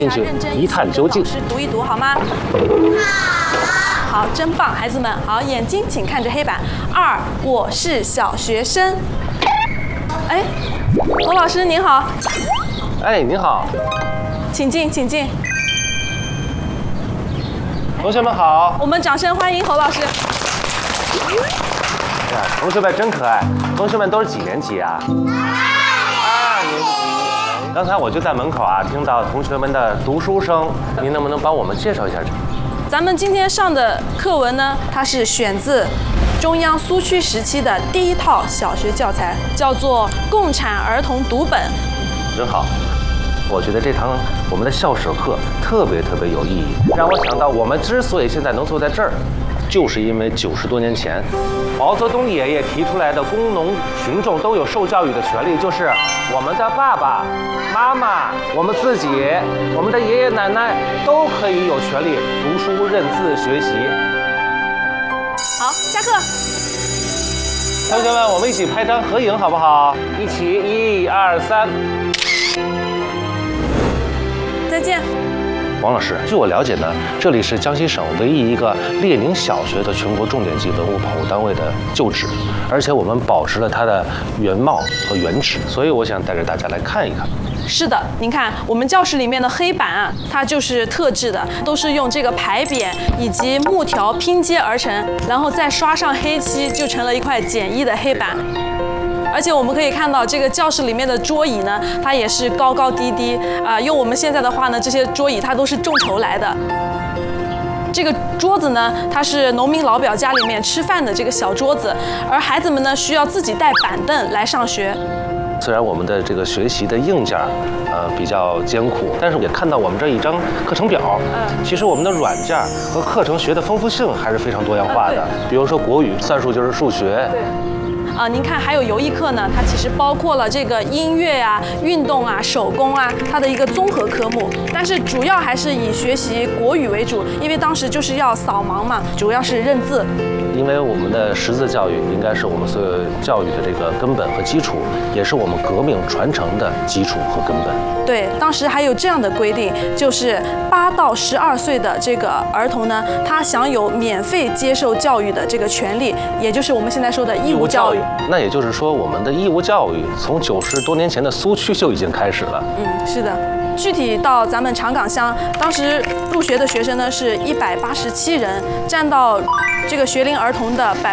进去一探究竟。 老师读一读好吗？好，真棒，孩子们，好，眼睛请看着黑板。2，我是小学生。哎，侯老师您好。 哎，您好， 请进，请进。 同学们好。 我们掌声欢迎侯老师。 哎呀，同学们真可爱。同学们都是几年级啊？2年级。刚才我就在门口啊，听到同学们的读书声，您能不能帮我们介绍一下这？ 咱们今天上的课文呢，它是选自中央苏区时期的第1套小学教材，叫做《共产儿童读本》。 真好，我觉得这堂我们的校史课特别有意义，让我想到我们之所以现在能坐在这儿，就是因为90多年前，毛泽东爷爷提出来的工农群众都有受教育的权利，就是我们的爸爸妈妈、我们自己、我们的爷爷奶奶都可以有权利读书认字学习。 好，下课。 同学们，我们一起拍张合影好不好？一起，1、2、3。 再见。 王老师，据我了解呢，这里是江西省唯一一个列宁小学的全国重点级文物保护单位的旧址，而且我们保持了它的原貌和原址，所以我想带着大家来看一看。 是的，您看我们教室里面的黑板啊，它就是特制的，都是用这个牌匾以及木条拼接而成，然后再刷上黑漆，就成了一块简易的黑板。而且我们可以看到，这个教室里面的桌椅呢，它也是高高低低啊。用我们现在的话呢，这些桌椅它都是众筹来的。这个桌子呢，它是农民老表家里面吃饭的这个小桌子，而孩子们呢需要自己带板凳来上学。 虽然我们的这个学习的硬件比较艰苦，但是也看到我们这一张课程表，其实我们的软件和课程学的丰富性还是非常多样化的。比如说国语，算术就是数学。 对。您看，还有游艺课呢，它其实包括了这个音乐啊、运动啊、手工啊，它的一个综合科目。但是主要还是以学习国语为主，因为当时就是要扫盲嘛，主要是认字。 因为我们的识字教育应该是我们所有教育的这个根本和基础，也是我们革命传承的基础和根本。 对，当时还有这样的规定，就是8到12岁的这个儿童呢，他享有免费接受教育的这个权利，也就是我们现在说的义务教育。 那也就是说，我们的义务教育从90多年前的苏区就已经开始了。 是的。具体到咱们长岗乡，当时入学的学生呢是187人，占到这个学龄儿童的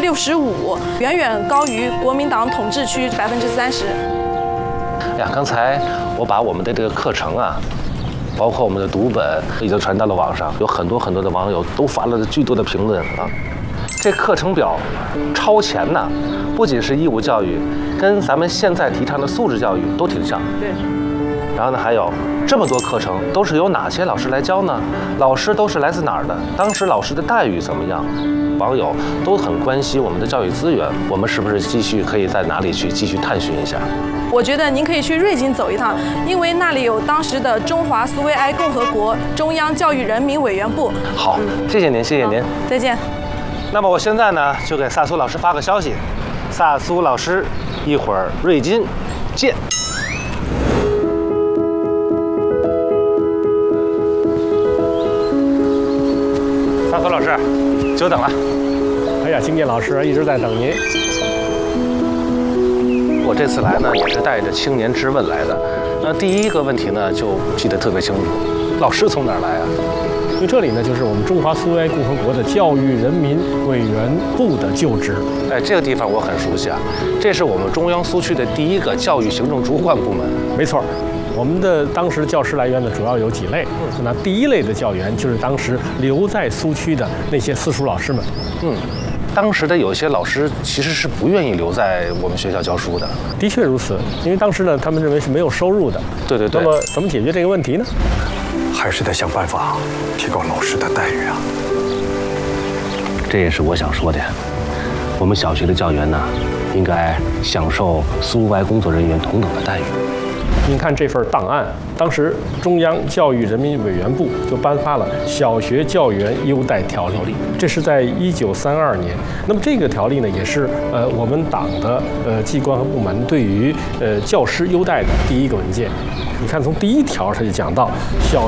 65%，远远高于国民党统治区30%。 呀，刚才我把我们的这个课程啊，包括我们的读本，已经传到了网上，有很多的网友都发了巨多的评论啊。这课程表超前呐，不仅是义务教育，跟咱们现在提倡的素质教育都挺像。 对。 然后呢，还有这么多课程都是由哪些老师来教呢？老师都是来自哪儿的？当时老师的待遇怎么样？网友都很关心我们的教育资源，我们是不是继续可以在哪里去继续探寻一下？ 我觉得您可以去瑞金走一趟，因为那里有当时的中华苏维埃共和国中央教育人民委员部。 好，谢谢您，谢谢您， 再见。 那么我现在呢，就给萨苏老师发个消息，萨苏老师，一会儿瑞金见。萨苏老师，久等了。 哎呀，金健老师一直在等您。 我这次来呢，也是带着青年之问来的。那第一个问题呢，就记得特别清楚，老师从哪儿来啊？ 因为这里呢，就是我们中华苏维埃共和国的教育人民委员部的旧址。 哎，这个地方我很熟悉啊，这是我们中央苏区的第一个教育行政主管部门。 没错。我们的当时教师来源呢，主要有几类。那第一类的教员就是当时留在苏区的那些私塾老师们。 当时的有些老师其实是不愿意留在我们学校教书的。 的确如此，因为当时呢，他们认为是没有收入的。 对。 那么怎么解决这个问题呢？ 还是得想办法提高老师的待遇啊。 这也是我想说的呀。我们小学的教员呢，应该享受苏维埃工作人员同等的待遇。 您看这份档案，当时中央教育人民委员部就颁发了《小学教员优待条例》，这是在1932年。那么这个条例呢，也是我们党的机关和部门对于教师优待的第一个文件。 你看，从第1条它就讲到小